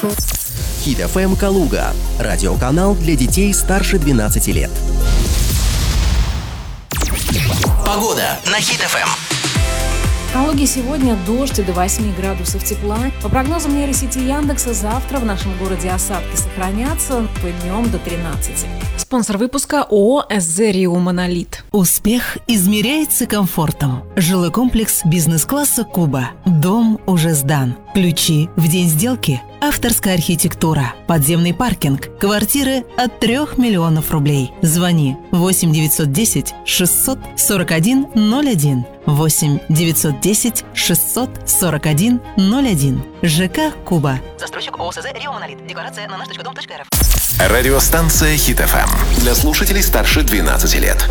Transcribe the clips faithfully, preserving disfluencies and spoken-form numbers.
Хит эф эм Калуга. Радиоканал для детей старше двенадцати лет. Погода на Хит эф эм. В Калуге сегодня дождь до восьми градусов тепла. По прогнозам нейросети Яндекса, завтра в нашем городе осадки сохранятся, днем до тринадцати. Спонсор выпуска ООО эс зэ Рио Монолит. Успех измеряется комфортом. Жилой комплекс бизнес-класса Куба. Дом уже сдан. Ключи в день сделки. Авторская архитектура. Подземный паркинг. Квартиры от трех миллионов рублей. Звони восемь девятьсот десять шестьсот сорок один ноль один. восемь девятьсот десять шестьсот сорок один ноль один. ЖК Куба. Застройщик ООО эс зэ Рио Монолит. Декларация на наш точка дом точка эр эф. Радиостанция Хит эф эм для слушателей старше двенадцати лет.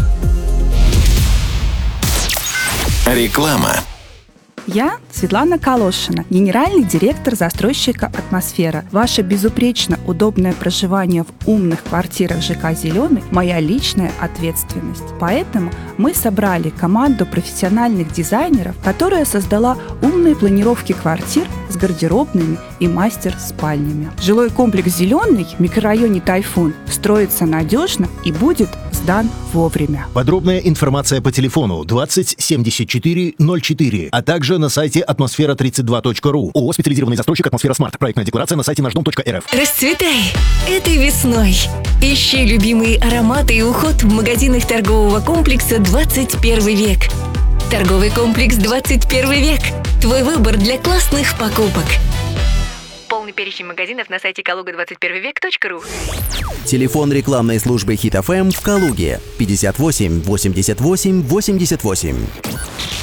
Реклама. Я Светлана Калошина, генеральный директор застройщика «Атмосфера». Ваше безупречно удобное проживание в умных квартирах ЖК «Зеленый» – моя личная ответственность. Поэтому мы собрали команду профессиональных дизайнеров, которая создала умные планировки квартир с гардеробными и мастер-спальнями. Жилой комплекс «Зеленый» в микрорайоне «Тайфун» строится надежно и будет сдан вовремя. Подробная информация по телефону двадцать семьдесят четыре ноль четыре, а также на сайте атмосфера тридцать два точка ру. ООО «Специализированный застройщик «Атмосфера Смарт». Проектная декларация на сайте наш дом точка эр эф. Расцветай этой весной. Ищи любимые ароматы и уход в магазинах торгового комплекса «двадцать первый век». Торговый комплекс «двадцать первый век». Твой выбор для классных покупок. Полный перечень магазинов на сайте калуга двадцать первый век точка ру. Телефон рекламной службы Хит эф эм в Калуге пятьдесят восемь восемьдесят восемь восемьдесят восемь.